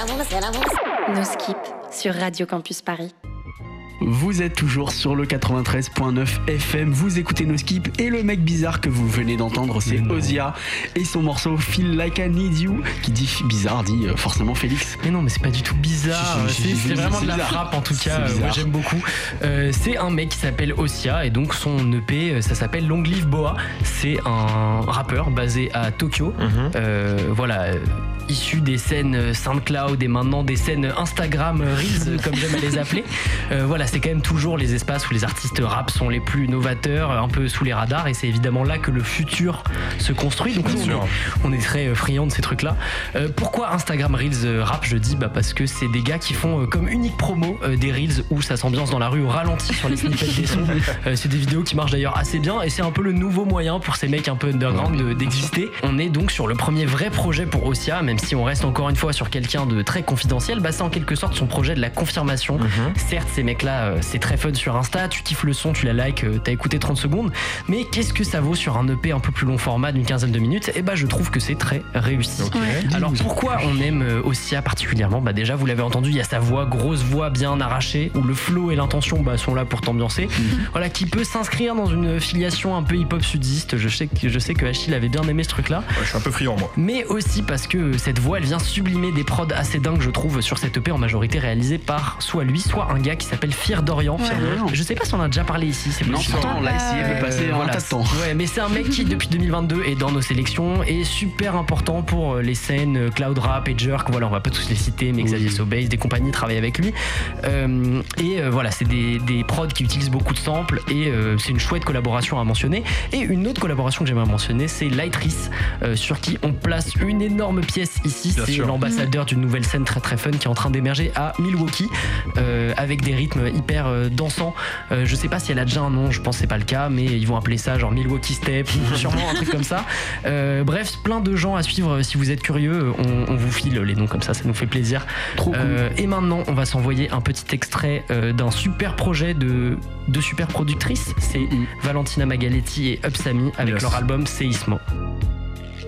No Skip sur Radio Campus Paris. Vous êtes toujours sur le 93.9 FM, vous écoutez No Skip et le mec bizarre que vous venez d'entendre c'est Ozia et son morceau Feel Like I Need You qui dit bizarre, dit forcément Félix. Mais non mais c'est pas du tout bizarre, c'est vraiment de la frappe en tout cas, moi j'aime beaucoup. C'est un mec qui s'appelle Ozia et donc son EP ça s'appelle Long Live Boa, c'est un rappeur basé à Tokyo, voilà, issu des scènes SoundCloud et maintenant des scènes Instagram Reels comme j'aime à les appeler. Voilà, c'est quand même toujours les espaces où les artistes rap sont les plus novateurs, un peu sous les radars, et c'est évidemment là que le futur se construit. Donc on est très friands de ces trucs-là. Pourquoi Instagram Reels rap? Je dis parce que c'est des gars qui font comme unique promo des Reels où ça s'ambiance dans la rue au ralenti sur les snippets des sons. C'est des vidéos qui marchent d'ailleurs assez bien et c'est un peu le nouveau moyen pour ces mecs un peu underground d'exister. On est donc sur le premier vrai projet pour Ozia, même si on reste encore une fois sur quelqu'un de très confidentiel. C'est en quelque sorte son projet de la confirmation. Certes, ces mecs-là, c'est très fun sur Insta, tu kiffes le son, tu la likes, t'as écouté 30 secondes, mais qu'est-ce que ça vaut sur un EP un peu plus long format d'une quinzaine de minutes? Et je trouve que c'est très réussi. Alors pourquoi on aime Ozia particulièrement? Déjà vous l'avez entendu, il y a sa voix, grosse voix bien arrachée, où le flow et l'intention sont là pour t'ambiancer, voilà, qui peut s'inscrire dans une filiation un peu hip-hop sudiste. Je sais que Achille avait bien aimé ce truc-là. Je suis un peu friand moi. Mais aussi parce que cette voix, elle vient sublimer des prods assez dingues, je trouve, sur cette EP en majorité réalisée par soit lui, soit un gars qui s'appelle Fear Dorian. Je sais pas si on a déjà parlé ici, c'est non, possible. On l'a essayé de passer un tas de temps. Ouais, mais c'est un mec qui depuis 2022 est dans nos sélections et super important pour les scènes Cloud Rap et Jerk. Voilà, on va pas tous les citer, mais Xavier Sobase, des compagnies travaillent avec lui. Voilà, c'est des prods qui utilisent beaucoup de samples et c'est une chouette collaboration à mentionner. Et une autre collaboration que j'aimerais mentionner, c'est Lightrice, sur qui on place une énorme pièce ici. Bien c'est sûr. L'ambassadeur d'une nouvelle scène très très fun qui est en train d'émerger à Milwaukee, avec des rythmes hyper dansants. Je sais pas si elle a déjà un nom, je pense que c'est pas le cas, mais ils vont appeler ça genre Milwaukee Step, sûrement un truc comme ça. Bref, plein de gens à suivre si vous êtes curieux, on vous file les noms comme ça nous fait plaisir. Trop cool. Et maintenant, on va s'envoyer un petit extrait d'un super projet de super productrices, c'est Valentina Magaletti et Upsami avec leur album Seismo.